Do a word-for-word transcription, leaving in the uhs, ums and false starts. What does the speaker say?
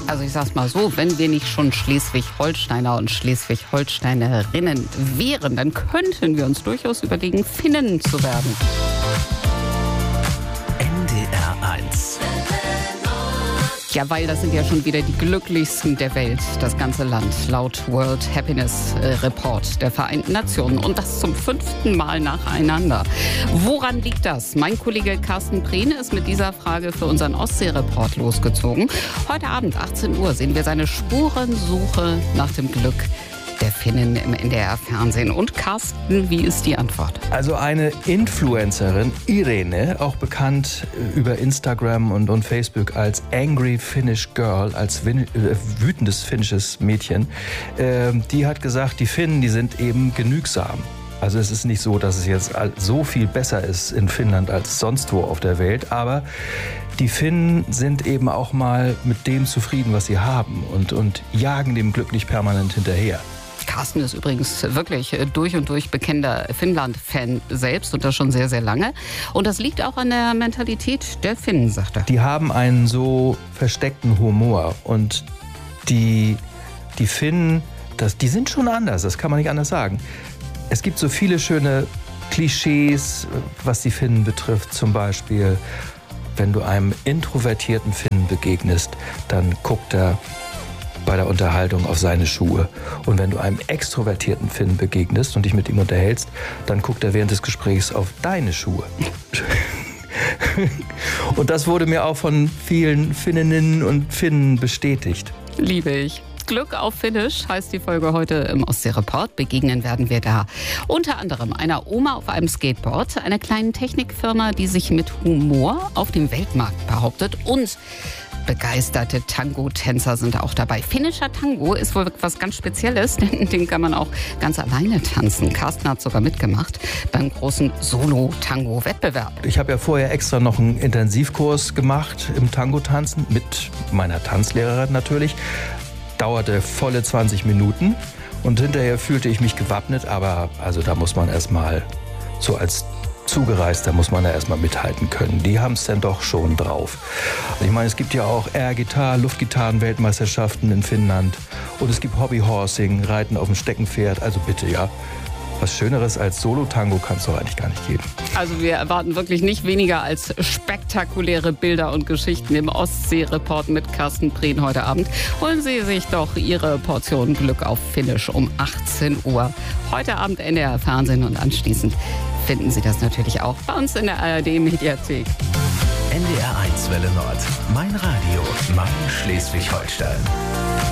Also ich sag's mal so, wenn wir nicht schon Schleswig-Holsteiner und Schleswig-Holsteinerinnen wären, dann könnten wir uns durchaus überlegen, Finnen zu werden. N D R eins. Ja, weil das sind ja schon wieder die glücklichsten der Welt, das ganze Land, laut World Happiness Report der Vereinten Nationen. Und das zum fünften Mal nacheinander. Woran liegt das? Mein Kollege Carsten Prehn ist mit dieser Frage für unseren Ostsee-Report losgezogen. Heute Abend, achtzehn Uhr, sehen wir seine Spurensuche nach dem Glück der Finnen im N D R-Fernsehen. Und Carsten, wie ist die Antwort? Also eine Influencerin, Irene, auch bekannt über Instagram und, und Facebook als Angry Finnish Girl, als win- äh, wütendes finnisches Mädchen, äh, die hat gesagt, die Finnen, die sind eben genügsam. Also es ist nicht so, dass es jetzt so viel besser ist in Finnland als sonst wo auf der Welt, aber die Finnen sind eben auch mal mit dem zufrieden, was sie haben und, und jagen dem Glück nicht permanent hinterher. Carsten ist übrigens wirklich durch und durch bekennender Finnland-Fan selbst und das schon sehr, sehr lange. Und das liegt auch an der Mentalität der Finnen, sagt er. Die haben einen so versteckten Humor und die, die Finnen, das, die sind schon anders, das kann man nicht anders sagen. Es gibt so viele schöne Klischees, was die Finnen betrifft. Zum Beispiel, wenn du einem introvertierten Finnen begegnest, dann guckt er bei der Unterhaltung auf seine Schuhe. Und wenn du einem extrovertierten Finnen begegnest und dich mit ihm unterhältst, dann guckt er während des Gesprächs auf deine Schuhe. Und das wurde mir auch von vielen Finninnen und Finnen bestätigt. Liebe ich. Glück auf Finnisch heißt die Folge heute im Ostsee-Report. Begegnen werden wir da unter anderem einer Oma auf einem Skateboard, einer kleinen Technikfirma, die sich mit Humor auf dem Weltmarkt behauptet, und begeisterte Tango-Tänzer sind auch dabei. Finnischer Tango ist wohl was ganz Spezielles, denn den kann man auch ganz alleine tanzen. Carsten hat sogar mitgemacht beim großen Solo-Tango-Wettbewerb. Ich habe ja vorher extra noch einen Intensivkurs gemacht im Tango-Tanzen mit meiner Tanzlehrerin natürlich. Dauerte volle zwanzig Minuten und hinterher fühlte ich mich gewappnet, aber also da muss man erstmal so als Zugereister muss man da erstmal mithalten können. Die haben es dann doch schon drauf. Ich meine, es gibt ja auch Air-Gitarre, Luftgitarren-Weltmeisterschaften in Finnland und es gibt Hobbyhorsing, Reiten auf dem Steckenpferd, also bitte, ja. Was Schöneres als Solo-Tango kann es doch eigentlich gar nicht geben. Also wir erwarten wirklich nicht weniger als spektakuläre Bilder und Geschichten im Ostsee-Report mit Carsten Prehn heute Abend. Holen Sie sich doch Ihre Portion Glück auf Finnisch um achtzehn Uhr. Heute Abend N D R Fernsehen und anschließend finden Sie das natürlich auch bei uns in der A R D-Mediathek. N D R eins Welle Nord. Mein Radio, mein Schleswig-Holstein.